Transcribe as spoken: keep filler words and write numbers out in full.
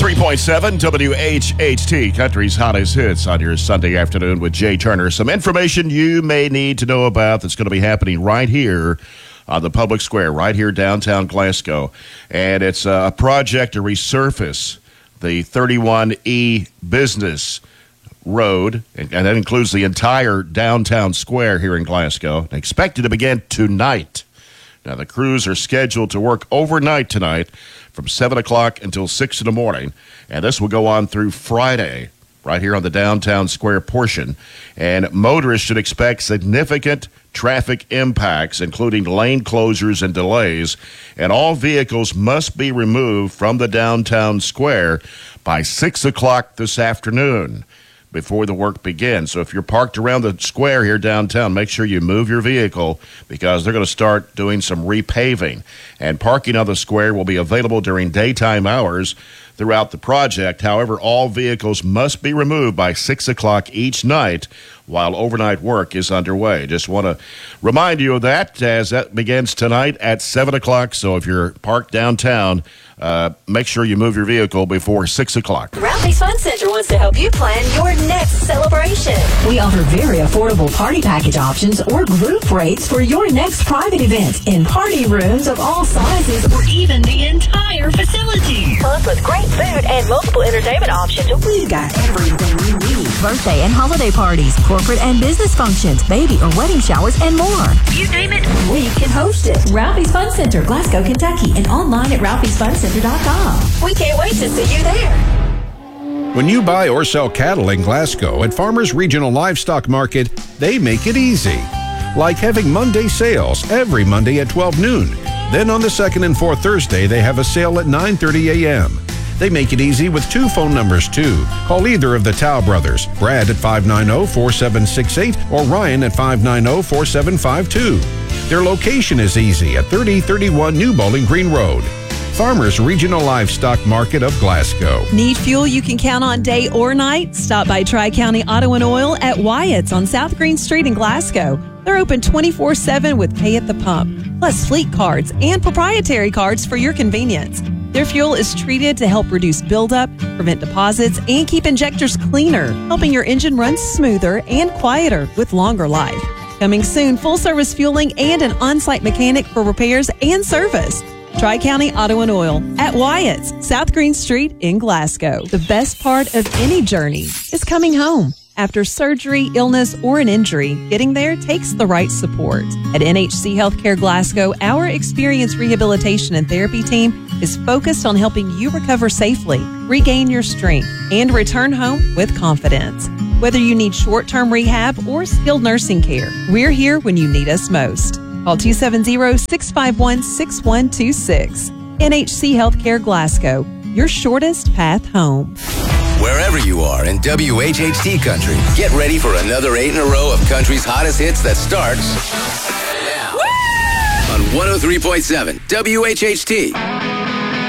three point seven W H H T, Country's hottest hits on your Sunday afternoon with Jay Turner. Some information you may need to know about that's going to be happening right here on the public square, right here downtown Glasgow. And it's a project to resurface the thirty-one E Business Road, and that includes the entire downtown square here in Glasgow, expected to begin tonight. Now, the crews are scheduled to work overnight tonight from seven o'clock until six in the morning, and this will go on through Friday right here on the downtown square portion. And motorists should expect significant traffic impacts, including lane closures and delays, and all vehicles must be removed from the downtown square by six o'clock this afternoon before the work begins. So if you're parked around the square here downtown, make sure you move your vehicle because they're going to start doing some repaving. And parking on the square will be available during daytime hours throughout the project. However, all vehicles must be removed by six o'clock each night while overnight work is underway. Just want to remind you of that as that begins tonight at seven o'clock. So if you're parked downtown, uh, make sure you move your vehicle before six o'clock. Ralphie's Fun Center wants to help you plan your next celebration. We offer very affordable party package options or group rates for your next private event in party rooms of all sizes or even the entire facility. Plus, with great food and multiple entertainment options, we've got everything you need. Birthday and holiday parties, corporate and business functions, baby or wedding showers, and more. You name it, we can host it. Ralphie's Fun Center, Glasgow, Kentucky, and online at ralphies fun center dot com. We can't wait to see you there. When you buy or sell cattle in Glasgow at Farmers Regional Livestock Market, they make it easy. Like having Monday sales every Monday at twelve noon. Then on the second and fourth Thursday, they have a sale at nine thirty a.m. They make it easy with two phone numbers, too. Call either of the Tao brothers, Brad at five nine zero, four seven six eight or Ryan at five nine zero, four seven five two. Their location is easy at thirty thirty-one New Bowling Green Road. Farmers Regional Livestock Market of Glasgow. Need fuel you can count on day or night? Stop by Tri-County Auto and Oil at Wyatt's on South Green Street in Glasgow. They're open twenty-four seven with pay at the pump, plus fleet cards and proprietary cards for your convenience. Their fuel is treated to help reduce buildup, prevent deposits, and keep injectors cleaner, helping your engine run smoother and quieter with longer life. Coming soon, full-service fueling and an on-site mechanic for repairs and service. Tri-County Auto and Oil at Wyatt's, South Green Street in Glasgow. The best part of any journey is coming home. After surgery, illness, or an injury, getting there takes the right support. At N H C Healthcare Glasgow, our experienced rehabilitation and therapy team is focused on helping you recover safely, regain your strength, and return home with confidence. Whether you need short-term rehab or skilled nursing care, we're here when you need us most. Call two seven zero, six five one, six one two six. N H C Healthcare Glasgow, your shortest path home. Wherever you are in W H H T country, get ready for another eight in a row of country's hottest hits that starts now on one oh three point seven W H H T.